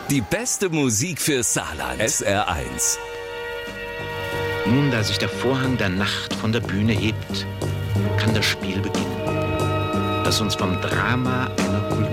Die beste Musik fürs Saarland. SR1. Nun, da sich der Vorhang der Nacht von der Bühne hebt, kann das Spiel beginnen, das uns vom Drama einer